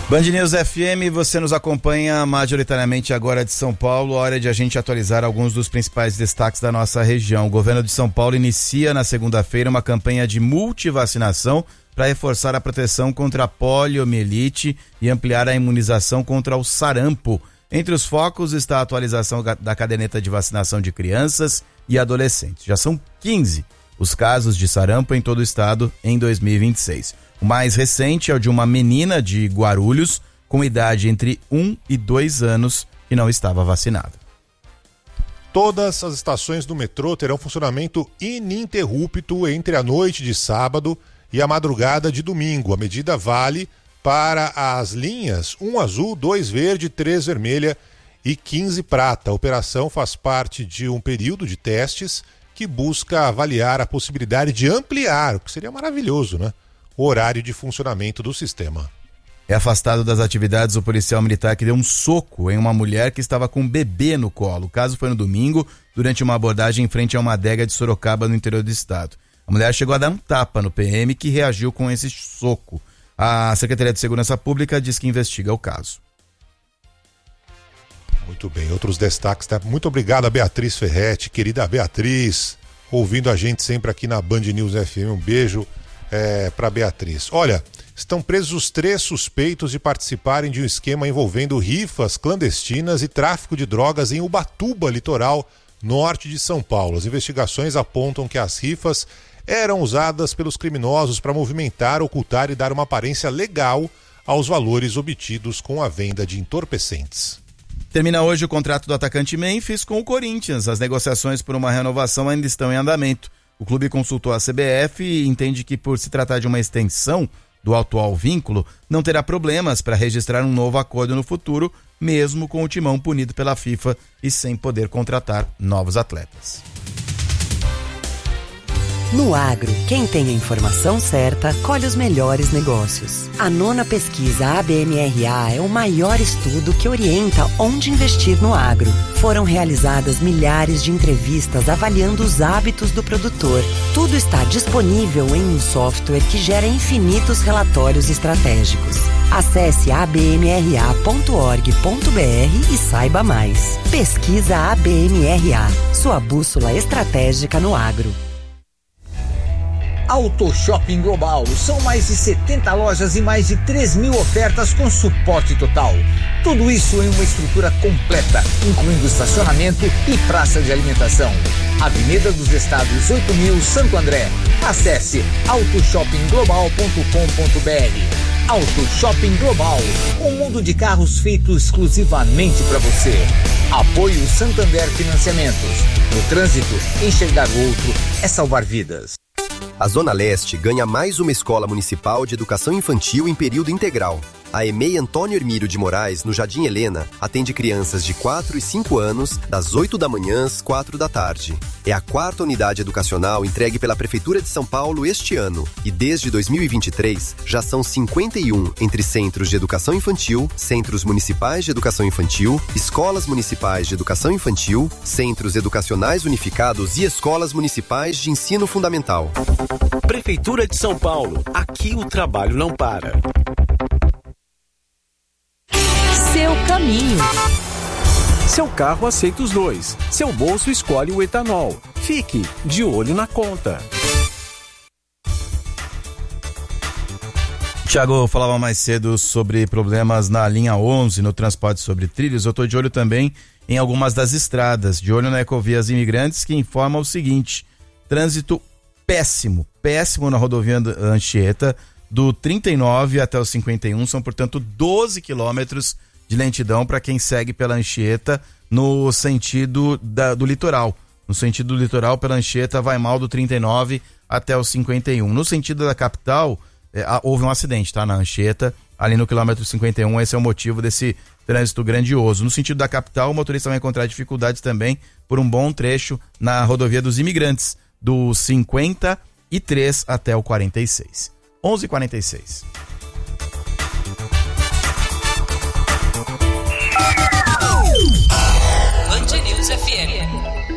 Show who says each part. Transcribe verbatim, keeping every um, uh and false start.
Speaker 1: Band News F M, você nos acompanha majoritariamente agora de São Paulo, hora de a gente atualizar alguns dos principais destaques da nossa região. O governo de São Paulo inicia na segunda-feira uma campanha de multivacinação para reforçar a proteção contra a poliomielite e ampliar a imunização contra o sarampo. Entre os focos está a atualização da caderneta de vacinação de crianças e adolescentes. Já são quinze os casos de sarampo em todo o estado em dois mil e vinte e seis. O mais recente é o de uma menina de Guarulhos com idade entre um e dois anos que não estava vacinada.
Speaker 2: Todas as estações do metrô terão funcionamento ininterrupto entre a noite de sábado e a madrugada de domingo. A medida vale para as linhas um azul, dois verde, três vermelha e quinze prata. A operação faz parte de um período de testes que busca avaliar a possibilidade de ampliar, o que seria maravilhoso, né? O horário de funcionamento do sistema.
Speaker 1: É afastado das atividades o policial militar que deu um soco em uma mulher que estava com um bebê no colo. O caso foi no domingo, durante uma abordagem em frente a uma adega de Sorocaba, no interior do estado. A mulher chegou a dar um tapa no P M, que reagiu com esse soco. A Secretaria de Segurança Pública diz que investiga o caso.
Speaker 2: Muito bem, outros destaques, tá? Muito obrigado a Beatriz Ferretti, querida Beatriz, ouvindo a gente sempre aqui na Band News F M. Um beijo é, para Beatriz. Olha, estão presos os três suspeitos de participarem de um esquema envolvendo rifas clandestinas e tráfico de drogas em Ubatuba, litoral norte de São Paulo. As investigações apontam que as rifas eram usadas pelos criminosos para movimentar, ocultar e dar uma aparência legal aos valores obtidos com a venda de entorpecentes.
Speaker 1: Termina hoje o contrato do atacante Memphis com o Corinthians. As negociações por uma renovação ainda estão em andamento. O clube consultou a C B F e entende que, por se tratar de uma extensão do atual vínculo, não terá problemas para registrar um novo acordo no futuro, mesmo com o timão punido pela FIFA e sem poder contratar novos atletas.
Speaker 3: No agro, quem tem a informação certa, colhe os melhores negócios. A nona pesquisa A B M R A é o maior estudo que orienta onde investir no agro. Foram realizadas milhares de entrevistas avaliando os hábitos do produtor. Tudo está disponível em um software que gera infinitos relatórios estratégicos. Acesse a b m r a ponto org ponto b r e saiba mais. Pesquisa A B M R A, sua bússola estratégica no agro.
Speaker 4: Auto Shopping Global. São mais de setenta lojas e mais de três mil ofertas com suporte total. Tudo isso em uma estrutura completa, incluindo estacionamento e praça de alimentação. Avenida dos Estados oito mil, Santo André. Acesse auto shopping global ponto com ponto b r. Auto Shopping Global, um mundo de carros feito exclusivamente para você. Apoio Santander Financiamentos. No trânsito, enxergar o outro é salvar vidas.
Speaker 5: A Zona Leste ganha mais uma escola municipal de educação infantil em período integral. A E M E I Antônio Hermílio de Moraes, no Jardim Helena, atende crianças de quatro e cinco anos, das oito da manhã às quatro da tarde. É a quarta unidade educacional entregue pela Prefeitura de São Paulo este ano. E desde dois mil e vinte e três, já são cinquenta e um entre centros de educação infantil, centros municipais de educação infantil, escolas municipais de educação infantil, centros educacionais unificados e escolas municipais de ensino fundamental.
Speaker 6: Prefeitura de São Paulo. Aqui o trabalho não para.
Speaker 7: Seu caminho.
Speaker 6: Seu carro aceita os dois. Seu bolso escolhe o etanol. Fique de olho na conta.
Speaker 1: Tiago falava mais cedo sobre problemas na linha onze, no transporte sobre trilhos. Eu estou de olho também em algumas das estradas. De olho na Ecovias Imigrantes, que informa o seguinte: trânsito péssimo, péssimo na rodovia Anchieta, do trinta e nove até o cinquenta e um. São, portanto, doze quilômetros de lentidão para quem segue pela Anchieta no sentido da, do litoral. No sentido do litoral, pela Anchieta, vai mal do trinta e nove até o cinquenta e um. No sentido da capital, é, houve um acidente, tá? Na Anchieta, ali no quilômetro cinquenta e um, esse é o motivo desse trânsito grandioso. No sentido da capital, o motorista vai encontrar dificuldades também por um bom trecho na rodovia dos Imigrantes, do cinquenta e três até o quarenta e seis. onze e quarenta e seis.
Speaker 7: Band News F M.